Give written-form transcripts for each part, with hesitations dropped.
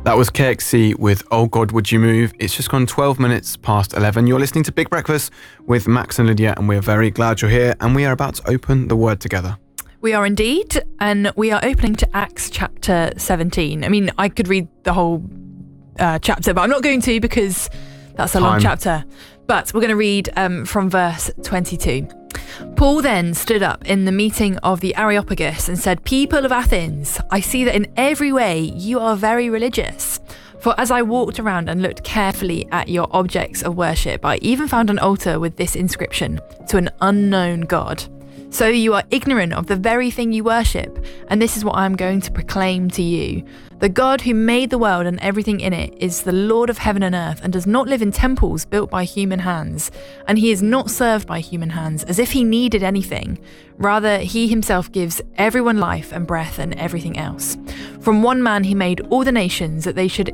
That was KXC with Oh God Would You Move. It's just gone 12 minutes past 11. You're listening to Big Breakfast with Max and Lydia, and we're very glad you're here, and we are about to open the Word together. We are indeed, and we are opening to Acts chapter 17. I mean, I could read the whole chapter, but I'm not going to because that's a long chapter. But we're going to read from verse 22. Paul then stood up in the meeting of the Areopagus and said, "People of Athens, I see that in every way you are very religious. For as I walked around and looked carefully at your objects of worship, I even found an altar with this inscription, 'To an unknown God.' So you are ignorant of the very thing you worship, and this is what I am going to proclaim to you. The God who made the world and everything in it is the Lord of heaven and earth and does not live in temples built by human hands, and he is not served by human hands as if he needed anything. Rather, he himself gives everyone life and breath and everything else. From one man he made all the nations that they should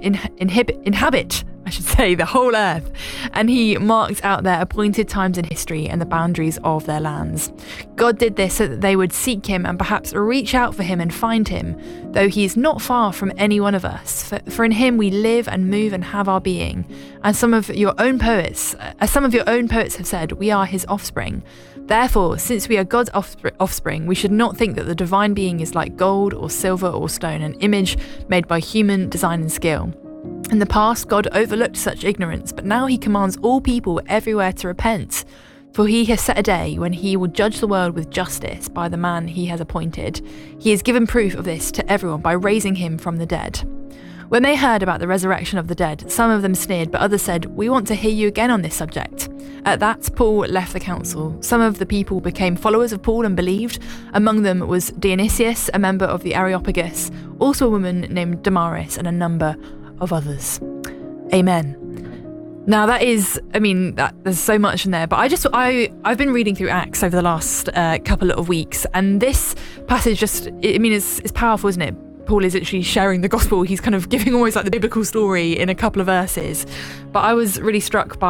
inhabit the whole earth, and he marked out their appointed times in history and the boundaries of their lands. God did this so that they would seek him and perhaps reach out for him and find him, though he is not far from any one of us. For in him we live and move and have our being. And some of your own poets have said, we are his offspring. Therefore, since we are God's offspring, we should not think that the divine being is like gold or silver or stone, an image made by human design and skill. In the past, God overlooked such ignorance, but now he commands all people everywhere to repent. For he has set a day when he will judge the world with justice by the man he has appointed. He has given proof of this to everyone by raising him from the dead." When they heard about the resurrection of the dead, some of them sneered, but others said, "We want to hear you again on this subject." At that, Paul left the council. Some of the people became followers of Paul and believed. Among them was Dionysius, a member of the Areopagus, also a woman named Damaris, and a number of others. Amen. Now that is, there's so much in there, but I've been reading through Acts over the last couple of weeks, and this passage it's powerful, isn't it? Paul is actually sharing the gospel. He's kind of giving almost like the biblical story in a couple of verses, but I was really struck by